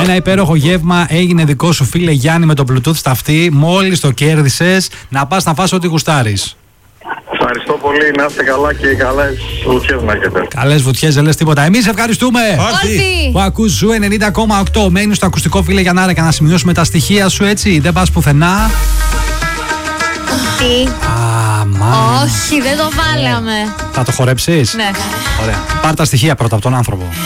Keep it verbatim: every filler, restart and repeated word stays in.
Ένα υπέροχο γεύμα έγινε δικό σου, φίλε Γιάννη, με το Bluetooth στα αυτή. Μόλις το κέρδισες, να πας να φας ό,τι γουστάρεις. Ευχαριστώ πολύ, να είστε καλά και καλές βουτιές να έχετε. Καλές βουτιές, δεν λες τίποτα. Εμείς ευχαριστούμε. Όχι. Που ακούς Ζου ενενήντα κόμμα οκτώ. Μένεις στο ακουστικό, φίλε Γιαννάρα, και να σημειώσουμε τα στοιχεία σου, έτσι. Δεν πας πουθενά. Τι. Αμά. Όχι, δεν το βάλαμε. Θα το χορέψεις. Ναι. Ωραία. Πάρ' τα στοιχεία πρώτα από τον άνθρωπο.